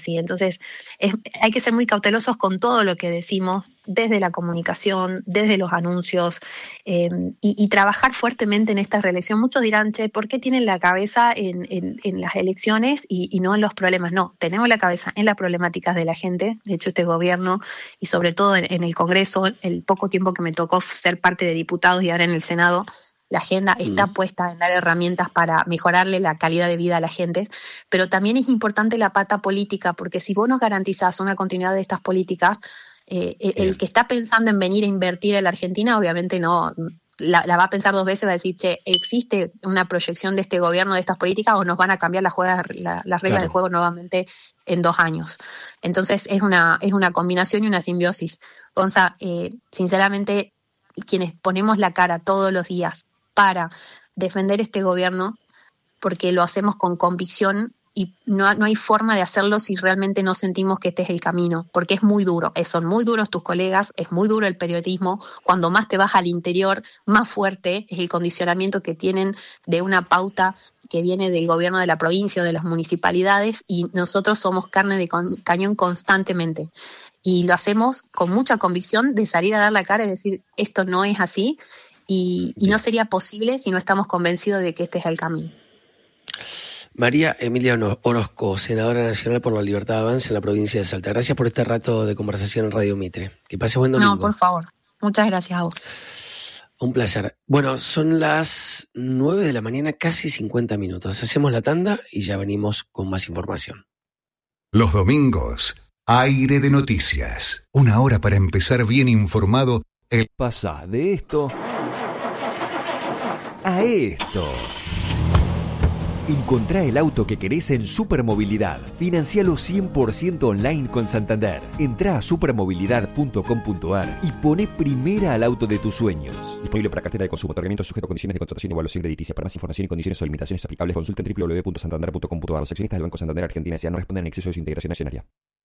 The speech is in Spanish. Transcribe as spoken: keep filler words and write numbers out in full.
así. Entonces, es, hay que ser muy cautelosos con todo lo que decimos, desde la comunicación, desde los anuncios, eh, y, y trabajar fuertemente en esta reelección. Muchos dirán, che, ¿por qué tienen la cabeza en, en, en las elecciones y, y no en los problemas? No, tenemos la cabeza en las problemáticas de la gente. De hecho, este gobierno, y sobre todo en, en el Congreso, el poco tiempo que me tocó ser parte de diputados y ahora en el Senado, la agenda está mm. puesta en dar herramientas para mejorarle la calidad de vida a la gente, pero también es importante la pata política, porque si vos no garantizás una continuidad de estas políticas, eh, el, el que está pensando en venir a invertir en la Argentina, obviamente no, la, la va a pensar dos veces, va a decir, che, ¿existe una proyección de este gobierno, de estas políticas, o nos van a cambiar las, juegas, la, las reglas claro. del juego nuevamente en dos años? Entonces es una, es una combinación y una simbiosis. Gonza, eh, sinceramente, quienes ponemos la cara todos los días para defender este gobierno, porque lo hacemos con convicción, y no, no hay forma de hacerlo si realmente no sentimos que este es el camino, porque es muy duro, son muy duros tus colegas, es muy duro el periodismo, cuando más te vas al interior, más fuerte es el condicionamiento que tienen de una pauta que viene del gobierno de la provincia o de las municipalidades, y nosotros somos carne de con, cañón constantemente, y lo hacemos con mucha convicción de salir a dar la cara y decir, esto no es así, y, y no sería posible si no estamos convencidos de que este es el camino. María Emilia Orozco, senadora nacional por la Libertad de Avance en la provincia de Salta. Gracias por este rato de conversación en Radio Mitre. Que pase buen domingo. No, por favor. Muchas gracias a vos. Un placer. Bueno, son las nueve de la mañana, casi cincuenta minutos. Hacemos la tanda y ya venimos con más información. Los domingos, Aire de Noticias. Una hora para empezar bien informado. El pasa de esto a esto. Encontrá el auto que querés en Supermovilidad. Financialo cien por ciento online con Santander. Entrá a supermovilidad punto com punto ar y poné primera al auto de tus sueños. Disponible para cartera de consumo. Otorgamiento sujeto a condiciones de contratación y evaluación crediticia. Para más información y condiciones o limitaciones aplicables, consulta en doble u doble u doble u punto santander punto com punto ar. Los accionistas del Banco Santander Argentina S A no responden en exceso de su integración accionaria.